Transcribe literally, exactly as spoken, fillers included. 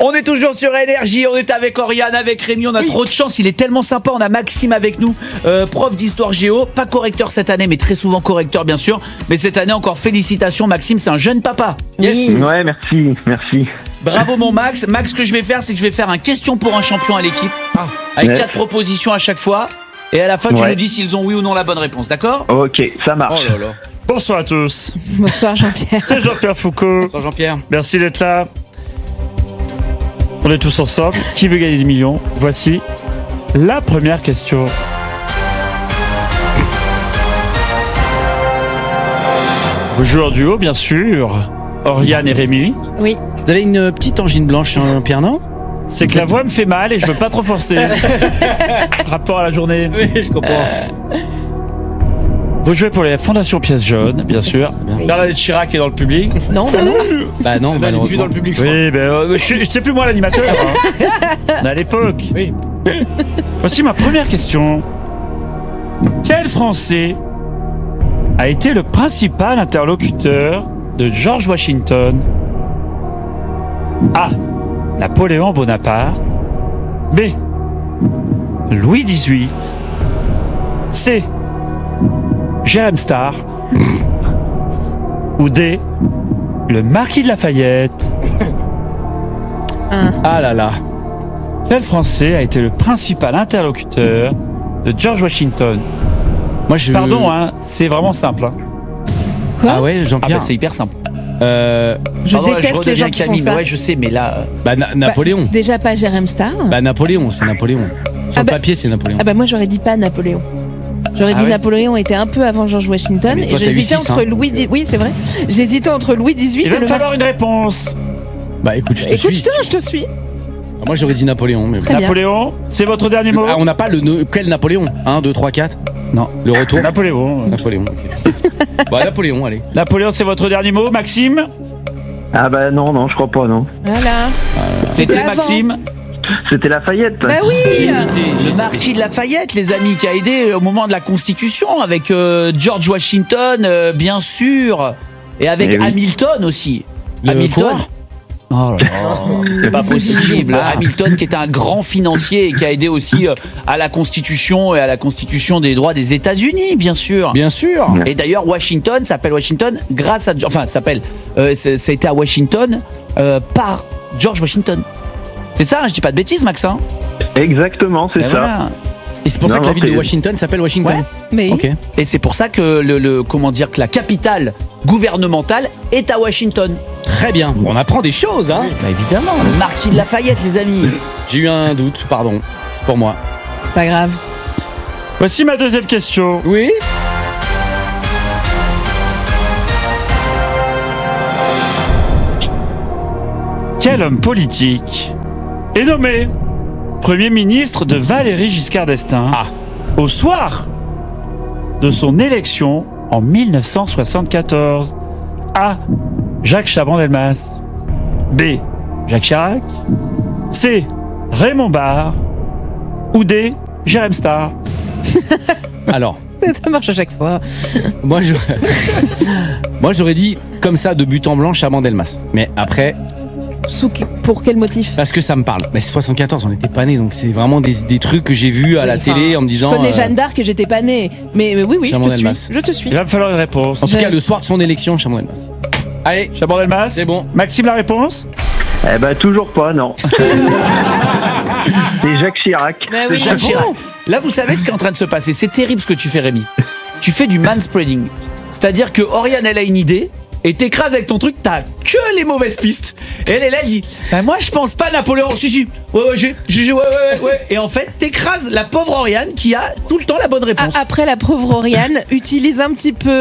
On est toujours sur Énergie, on est avec Oriane, avec Rémi, on a oui. trop de chance, il est tellement sympa, on a Maxime avec nous, euh, prof d'histoire géo, pas correcteur cette année, mais très souvent correcteur bien sûr, mais cette année encore félicitations Maxime, c'est un jeune papa. Yes. Ouais, merci, merci. Bravo mon Max. Max, ce que je vais faire, c'est que je vais faire un question pour un champion à l'équipe, ah. avec ouais. quatre propositions à chaque fois, et à la fin tu ouais. nous dis s'ils ont oui ou non la bonne réponse, d'accord ? Ok, ça marche. Oh là là. Bonsoir à tous. Bonsoir Jean-Pierre. C'est Jean-Pierre Foucault. Bonsoir Jean-Pierre. Merci d'être là. On est tous ensemble. Qui veut gagner des millions ? Voici la première question. Vous jouez en duo, bien sûr. Oriane et Rémi. Oui. Vous avez une petite angine blanche, Jean-Pierre, non ? C'est que la voix me fait mal et je veux pas trop forcer. Rapport à la journée. Oui, je comprends. Vous jouez pour les Fondations Pièces Jaunes, bien sûr. Oui. Bernadette Chirac est dans le public. Non, bah non. Bah non, bah non. Dans le public, je oui, ben euh, je, je sais plus moi l'animateur. Hein. À l'époque. Oui. Voici ma première question. Quel Français a été le principal interlocuteur de George Washington ? A. Napoléon Bonaparte. B. Louis dix-huit. C. Jérém Star. Ou D. Le marquis de Lafayette. Un. Ah là là. Quel Français a été le principal interlocuteur de George Washington ? Moi je. Pardon, hein, c'est vraiment simple. Hein. Quoi ? Ah ouais, Jean-Pierre. Ah bah c'est hyper simple. Euh. Je Pardon, déteste là, je les gens qui Camille, font ça. Ouais, je sais, mais là. Euh... Bah na- Napoléon. Bah, déjà pas Jérém Star. Bah Napoléon, c'est Napoléon. Sur Ah le bah- papier, c'est Napoléon. Ah bah moi j'aurais dit pas Napoléon. J'aurais Ah dit ouais Napoléon était un peu avant George Washington Mais toi, et t'as eu j'hésitais six, entre hein. Louis dix... Oui, c'est vrai. J'hésitais entre Louis dix-huit Il et va le me falloir marquis. une réponse. Bah écoute, je te Écoute, suis. je te, je te suis. Ah, moi j'aurais dit Napoléon, mais. Très bien. Napoléon, c'est votre dernier mot ? Ah, on n'a pas le no- quel Napoléon ? un, deux, trois, quatre ? Non. Le retour ? Napoléon. Napoléon, ok. Bah Napoléon, allez. Napoléon, c'est votre dernier mot, Maxime ? Ah bah non, non, je crois pas, non. Voilà. C'était avant. Maxime. C'était Lafayette. Bah oui. J'ai hésité, j'ai Le hésité. marquis de Lafayette, les amis, qui a aidé au moment de la Constitution avec euh, George Washington, euh, bien sûr, et avec Eh oui. Hamilton aussi. Le Hamilton. quoi ? Oh là là, c'est pas possible. Ah. Hamilton, qui est un grand financier et qui a aidé aussi euh, à la Constitution et à la Constitution des droits des États-Unis, bien sûr. Bien sûr. Et d'ailleurs, Washington s'appelle Washington grâce à, enfin, s'appelle, euh, c'est- ça a été à Washington euh, par George Washington. C'est ça, hein, je dis pas de bêtises, Max. Hein. Exactement, c'est Et ça. voilà. Et c'est pour Non, ça que la non, ville de c'est- Washington s'appelle Washington. Ouais. Mais Ok. Et c'est pour ça que le, le- comment dire que la capitale gouvernementale est à Washington. Très bien. On apprend des choses, hein. Bah évidemment, le marquis de Lafayette, les amis. J'ai eu un doute, pardon. C'est pour moi. pas grave. Voici ma deuxième question. Oui. Quel homme politique est nommé Premier ministre de Valéry Giscard d'Estaing Ah. au soir de son élection en mille neuf cent soixante-quatorze ? A. Jacques Chaban-Delmas. B. Jacques Chirac. C. Raymond Barre. Ou D. Jérém Star. Alors, Ça, ça marche à chaque fois. moi j'aurais... moi j'aurais dit comme ça de but en blanc Chaban-Delmas. Mais après, Sous... Pour quel motif ? parce que ça me parle. Mais c'est soixante-quatorze, on n'était pas nés, donc c'est vraiment des, des trucs que j'ai vus à la Enfin, télé en me disant. Je connais euh, Jeanne d'Arc et j'étais pas née. Mais, mais oui, oui, je te suis. Chaban-Delmas. Je te suis. Il va me falloir une réponse. En tout J'ai- cas, le soir de son élection, Chaban-Delmas. Allez, Chaban-Delmas. C'est bon. Maxime, la réponse ? Eh bah toujours pas, non. C'est Jacques Chirac. Bah C'est oui. Jacques Ah Chirac. bon ? Là, vous savez ce qui est en train de se passer. C'est terrible ce que tu fais, Rémi. Tu fais du manspreading. C'est-à-dire que Oriane, elle a une idée et t'écrases avec ton truc, t'as que les mauvaises pistes. Et elle est là, elle dit bah, moi, je pense pas Napoléon. Si, si. Ouais, ouais, j'ai, j'ai, ouais, ouais, ouais. Et en fait, t'écrases la pauvre Oriane qui a tout le temps la bonne réponse. Ah, après, la pauvre Oriane utilise un petit peu